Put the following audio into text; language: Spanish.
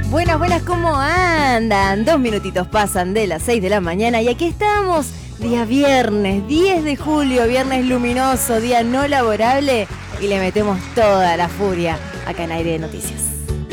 Buenas, buenas, ¿cómo andan? 2 minutitos pasan de las 6 de la mañana y aquí estamos, día viernes, 10 de julio, viernes luminoso, día no laborable y le metemos toda la furia acá en Aire de Noticias.